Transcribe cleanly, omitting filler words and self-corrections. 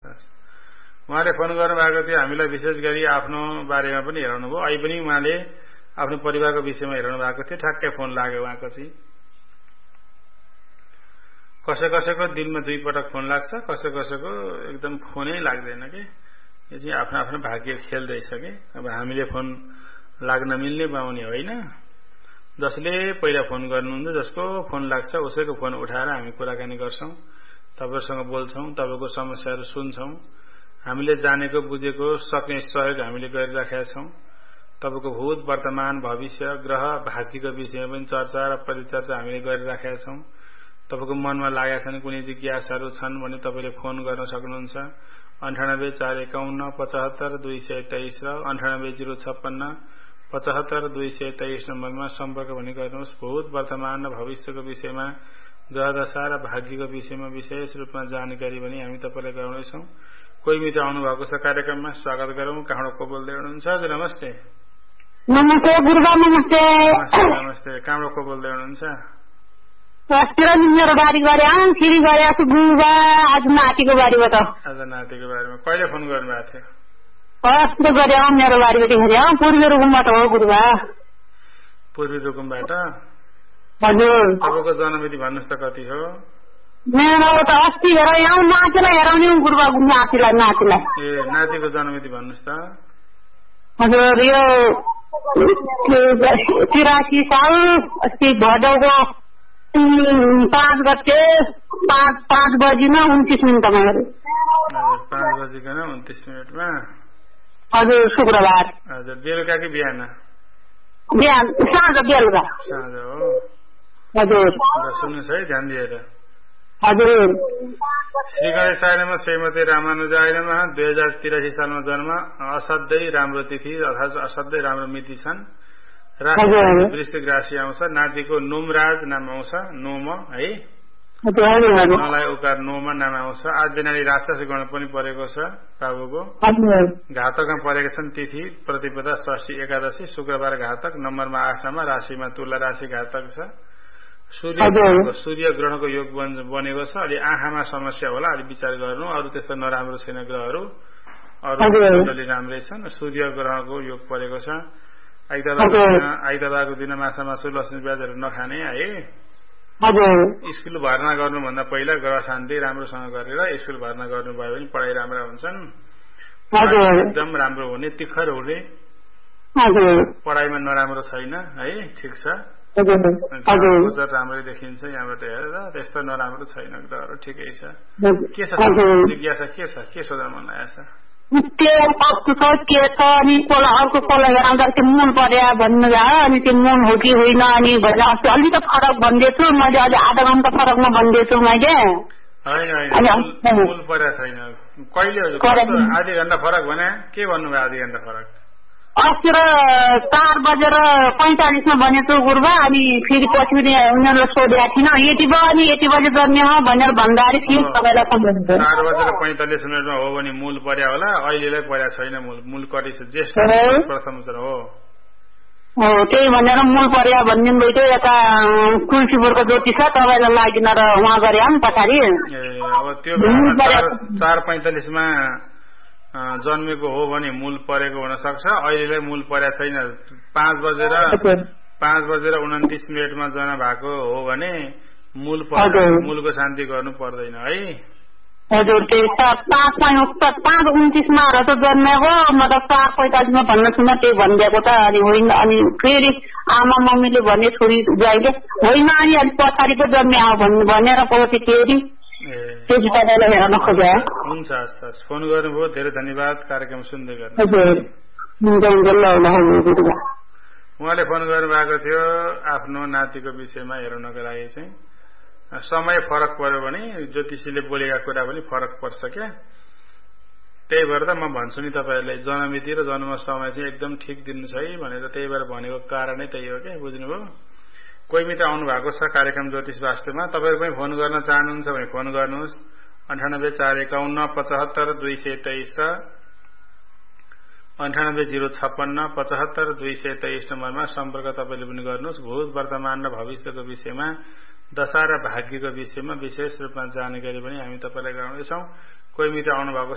उहाँले फोन गर्नुभएको थियो हामीलाई विशेष गरी आफ्नो बारेमा पनि हेराउनु भयो। अहिले पनि उहाँले आफ्नो परिवारको विषयमा हेराउनु भएको थियो। ठ्याक्कै फोन लाग्यो उहाँको चाहिँ। कसैको दिनमा 2 पटक फोन लाग्छ, कसैको एकदम फोनै लाग्दैन के। यो चाहिँ आफ्नो आफ्नो भाग्य खेल रहेछ के। अब हामीले फोन लाग्न मिल्ने पाउने होइन। जसले पहिला फोन गर्नुहुन्छ, जसको फोन लाग्छ उसैको फोन उठाएर हामी कुराकानी गर्छौं, तपाईहरुसँग बोल्छौं, तपाईको समस्याहरू सुन्छौं। हामीले जानेको बुझेको सक्ने सहयोग हामीले गरिराखेका छौं। तपाईको भूत वर्तमान भविष्य ग्रह भाग्यको विषयमा पनि चर्चा र परिचर्चा हामीले गरिराखेका छौं। तपाईको मनमा लागेका छन् कुनै जिज्ञासाहरू छन् भने तपाईले फोन गर्न सक्नुहुन्छ। 9841575223 र 980657 75223 नम्बरमा सम्पर्क पनि गर्नुहोस्। भूत वर्तमान र भविष्यको विषयमा ग्रह दशा र भाग्यको विषयमा विशेष रूपमा जानकारी पनि हामी तपाईलाई गराउनेछौं। कोही मित्र आउनु भएको छ कार्यक्रममा, स्वागत गरौं। कहाँबाट को बोल्दै हुनुहुन्छ? हजुर नमस्ते। नमस्ते गुरुबा। नमस्ते नमस्ते। कहाँबाट को बोल्दै हुनुहुन्छ? मेरो बारी गरे फेरि गरे गुरुबा। आज नातिको बारीबाट। आज नातिको बारेमा कहिले फोन गर्नुभएको थियो? अस्ति गरे मेरो बारीबाट गरे पूर्वी रुकुमबाट हो गुरुबा। पूर्वी रुकुमबाट? हजुर। तपाईँको जन्ममिति भन्नुहोस् त कति हो? मेरो त अस्ति हेर यहाँ नातिलाई हेराउने गुरुबा। नातिलाई ए नातिको जन्ममिति भन्नुहोस् त। हजुर यो 83 साल अस्ति भदौको 5 गते 5 बजीमा 29 मिनटमा गरे। हजुर 5 बजीकन 29 मिनटमा। हजुर शुक्रबार। हजुर बेलुका कि बिहान? बिहान साँझ बेलुका। साँझ हो। हजुर सुन्नुहोस् है ध्यान दिएर। हजुर। श्री गणेशाय नमः। श्रीमती रामानुजाय नमः। 2083 सालमा जन्म। असाध्यै राम्रो तिथि अर्थात असाध्यै राम्रो मिति छन्। वृश्चिक राशि आउँछ। नातिको नोमराज नाम आउँछ। नोम है नलाई उकार नोम नाम आउँछ। आज दिनाले राक्षस गण पनि परेको छ बाबुको। घातकमा परेका छन् तिथि प्रतिपदा षष्ठी एकादशी शुक्रबार घातक। नम्बरमा 8 मा राशिमा तुला राशि घातक छ। सूर्य ग्रहणको योग बनेको छ। अलि आँखामा समस्या होला, अलि विचार गर्नु। अरू त्यस्तो नराम्रो छैन ग्रहहरू, अरू अलि राम्रै छन्। सूर्य ग्रहणको योग परेको छ। आइतबारको दिन माछा मासु लसुन प्याजहरू नखाने है। स्कुल भर्ना गर्नुभन्दा पहिला ग्रह शान्ति राम्रोसँग गरेर स्कुल भर्ना गर्नुभयो भने पढाइ राम्रा हुन्छन्। एकदम राम्रो हुने, तिखर हुने, पढाइमा नराम्रो छैन है। ठिक छ। गोचर राम्रै देखिन्छ यहाँबाट हेरेर। त्यस्तो नराम्रो छैन ग्रहहरू, ठिकै छ। के छ जिज्ञासा? के सोध्न मन लागेको छ? के छ अनि अर्को कोला हेराउँदा त्यो मूल पर्या भन्नु अनि त्यो मूल हो कि होइन अनि अलि त फरक भन्दैछु मैले। अलि आधा घन्टा फरकमा भन्दैछु मैले। मूल पर्या छैन। कहिले आधी घन्टा फरक भने के भन्नुभयो? आधी घन्टा फरक अस्ति 4:45 भनेको गुरुबा। अनि फेरि पछि उनीहरूले सोधेको थिइनँ यति बजे जन्मे हो भनेर भन्दाखेरि फेरि तपाईँलाई 4:45 हो भने मूल पर्या होला। अहिलेलाई पर्या छैन। मूल कटिस ज्येष्ठ प्रथम हो। त्यही भनेर मूल पर्या भनिदिनु भयो। यता तुलसीपुरको ज्योति छ तपाईँलाई लागिन र उहाँ गरे पछाडि। अब त्यो 4:45 मा जन्मेको हो भने मूल परेको हुन सक्छ। अहिलेलाई मूल पर्या छैन। 5:29 मा जन्म भएको हो भने मूलको शान्ति गर्नु पर्दैन है। हजुर त्यही 5:29 मा जन्मेको मतलब 4:45 मा भन्न सुन त्यही भनिदिएको त। अनि होइन अनि फेरि आमा मम्मीले भने छोरी जाइले होइन अनि अलिक पछाडि पो जन्मे भनेर पछि फेरि हेर्न खोजे। हुन्छ हस्। फोन गर्नुभयो, धेरै धन्यवाद। कार्यक्रम सुन्दै गर्नु। उहाँले फोन गर्नुभएको थियो आफ्नो नातिको विषयमा हेर्नको लागि चाहिँ। समय फरक पर्यो भने ज्योतिषीले बोलेका कुरा पनि फरक पर्छ क्या। त्यही भएर त म भन्छु नि तपाईँहरूलाई जन्ममिति र जन्म समय चाहिँ एकदम ठिक दिनु छ है भनेर। त्यही भएर भनेको कारणै त्यही हो क्या। बुझ्नुभयो? कोही मित्र आउनु भएको छ कार्यक्रम ज्योतिष वास्तुमा। तपाईँहरू पनि फोन गर्न चाहनुहुन्छ भने फोन गर्नुहोस्। 9841575223 र 980657 75223 नम्बरमा सम्पर्क तपाईँले पनि गर्नुहोस्। भूत वर्तमान र भविष्यको विषयमा दशा र भाग्यको विषयमा विशेष रूपमा जानकारी पनि हामी तपाईँलाई गराउनेछौँ। कोही मित्र आउनु भएको